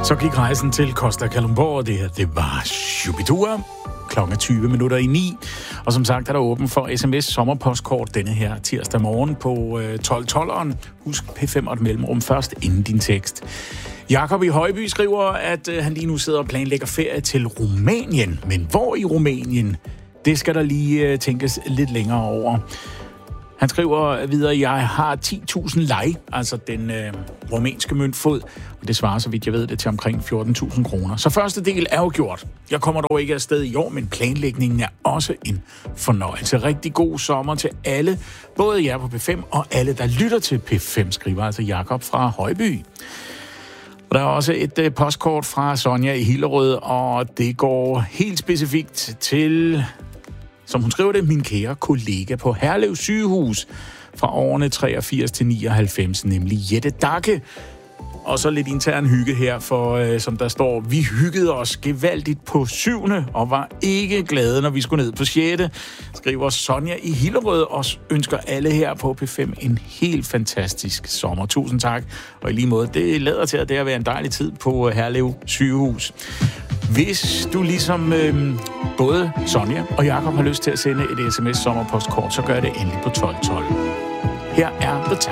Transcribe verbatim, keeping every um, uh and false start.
Så gik rejsen til Costa Kalundborg, og det her, det var Shubidur. Klokken er tyve minutter i ni, og som sagt er der åben for sms sommerpostkort denne her tirsdag morgen på tolv tolveren. Husk P fem og et mellemrum først inden din tekst. Jakob i Højby skriver, at han lige nu sidder og planlægger ferie til Rumænien. Men hvor i Rumænien? Det skal der lige tænkes lidt længere over. Han skriver videre, jeg har ti tusind lei, altså den øh, rumænske møntfod, og det svarer, så vidt jeg ved det, til omkring fjorten tusind kroner. Så første del er jo gjort. Jeg kommer dog ikke afsted i år, men planlægningen er også en fornøjelse. Rigtig god sommer til alle, både jer på P fem og alle, der lytter til P fem, skriver altså Jakob fra Højby. Og der er også et øh, postkort fra Sonja i Hillerød, og det går helt specifikt til, som hun skriver det, min kære kollega på Herlev sygehus fra årene treogfirs til nioghalvfems, nemlig Jette Dakke. Og så lidt intern hygge her, for øh, som der står, vi hyggede os gevaldigt på syvende og var ikke glade, når vi skulle ned på sjette, skriver Sonja i Hillerød, og ønsker alle her på P fem en helt fantastisk sommer. Tusind tak, og i lige måde, det lader til, at det har været en dejlig tid på Herlev sygehus. Hvis du ligesom øh, både Sonja og Jakob har lyst til at sende et sms sommerpostkort, så gør det endelig på tolv tolv. Her er The